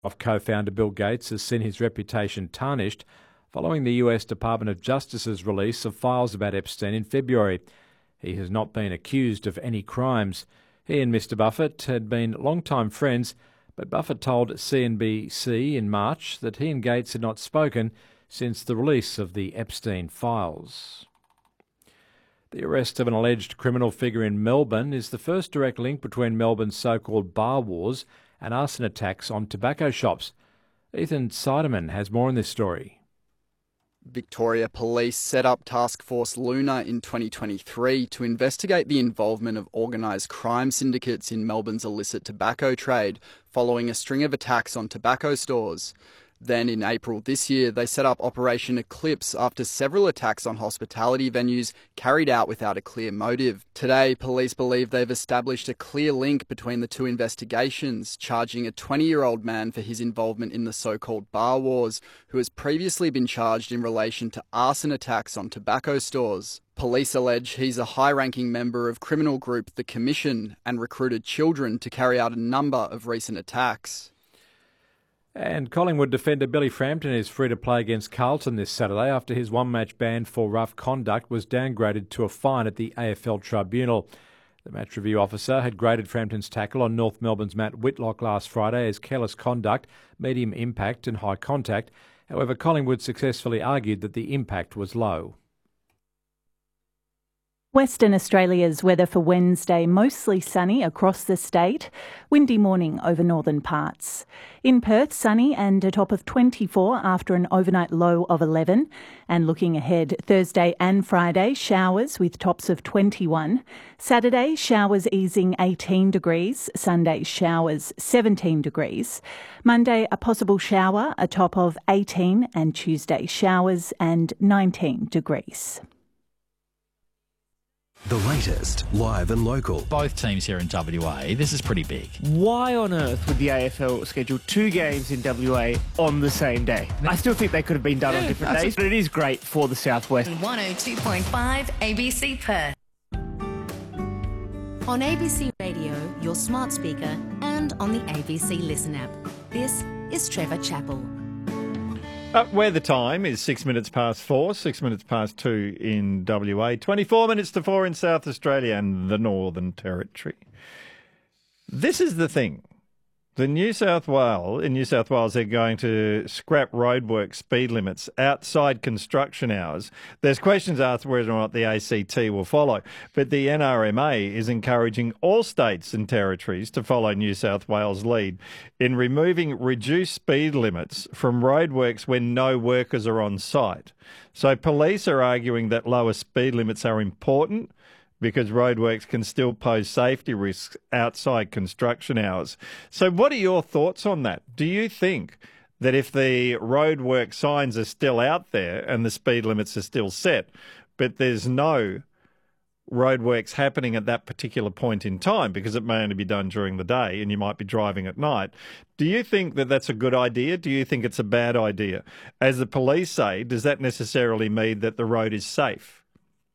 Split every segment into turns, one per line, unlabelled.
Co-founder Bill Gates has seen his reputation tarnished following the US Department of Justice's release of files about Epstein in February. He has not been accused of any crimes. He and Mr Buffett had been long-time friends, but Buffett told CNBC in March that he and Gates had not spoken since the release of the Epstein files. The arrest of an alleged criminal figure in Melbourne is the first direct link between Melbourne's so-called bar wars and arson attacks on tobacco shops. Ethan Seidemann has more on this story.
Victoria Police set up Task Force Luna in 2023 to investigate the involvement of organised crime syndicates in Melbourne's illicit tobacco trade, following a string of attacks on tobacco stores. Then in April this year, they set up Operation Eclipse after several attacks on hospitality venues carried out without a clear motive. Today, police believe they've established a clear link between the two investigations, charging a 20-year-old man for his involvement in the so-called bar wars, who has previously been charged in relation to arson attacks on tobacco stores. Police allege he's a high-ranking member of criminal group The Commission and recruited children to carry out a number of recent attacks.
And Collingwood defender Billy Frampton is free to play against Carlton this Saturday after his one-match ban for rough conduct was downgraded to a fine at the AFL Tribunal. The match review officer had graded Frampton's tackle on North Melbourne's Matt Whitlock last Friday as careless conduct, medium impact and high contact. However, Collingwood successfully argued that the impact was low.
Western Australia's weather for Wednesday, mostly sunny across the state, windy morning over northern parts. In Perth, sunny and a top of 24 after an overnight low of 11. And looking ahead, Thursday and Friday, showers with tops of 21. Saturday, showers easing 18 degrees. Sunday, showers 17 degrees. Monday, a possible shower, a top of 18, and Tuesday, showers and 19 degrees.
The latest, live and local.
Both teams here in WA, this is pretty big.
Why on earth would the AFL schedule two games in WA on the same day? I still think they could have been done on different days, but it is great for the Southwest.
102.5 ABC Perth. On ABC Radio, your smart speaker, and on the ABC Listen app. This is Trevor Chappell.
Where the time is 6 minutes past 4, 6 minutes past 2 in WA, 24 minutes to 4 in South Australia and the Northern Territory. This is the thing. In New South Wales, they're going to scrap roadwork speed limits outside construction hours. There's questions asked whether or not the ACT will follow, but the NRMA is encouraging all states and territories to follow New South Wales' lead in removing reduced speed limits from roadworks when no workers are on site. So police are arguing that lower speed limits are important because roadworks can still pose safety risks outside construction hours. So what are your thoughts on that? Do you think that if the roadwork signs are still out there and the speed limits are still set, but there's no roadworks happening at that particular point in time because it may only be done during the day and you might be driving at night, do you think that that's a good idea? Do you think it's a bad idea? As the police say, does that necessarily mean that the road is safe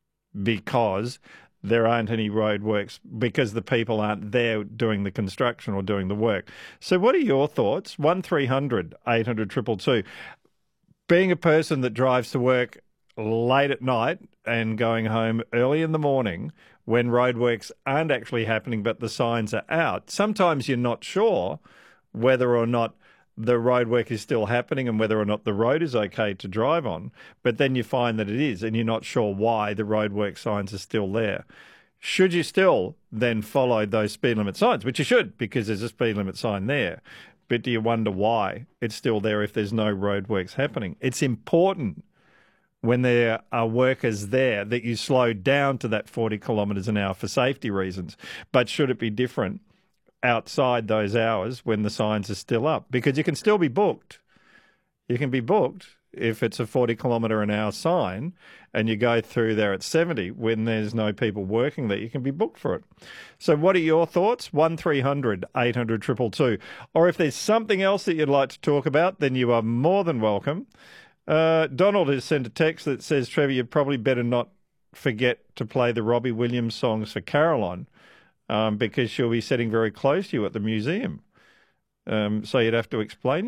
because there aren't any roadworks, because the people aren't there doing the construction or doing the work? So what are your thoughts? 1300 800 222. Being a person that drives to work late at night and going home early in the morning when roadworks aren't actually happening but the signs are out, sometimes you're not sure whether or not the roadwork is still happening and whether or not the road is okay to drive on, but then you find that it is and you're not sure why the roadwork signs are still there. Should you still then follow those speed limit signs? Which you should, because there's a speed limit sign there. But do you wonder why it's still there if there's no roadworks happening? It's important when there are workers there that you slow down to that 40 kilometres an hour for safety reasons. But should it be different outside those hours when the signs are still up? Because you can still be booked. You can be booked if it's a 40 kilometre an hour sign and you go through there at 70 when there's no people working there. You can be booked for it. So what are your thoughts? 1300 800 222. Or if there's something else that you'd like to talk about, then you are more than welcome. Donald has sent a text that says, Trevor, you'd probably better not forget to play the Robbie Williams songs for Caroline, because she'll be sitting very close to you at the museum. So you'd have to explain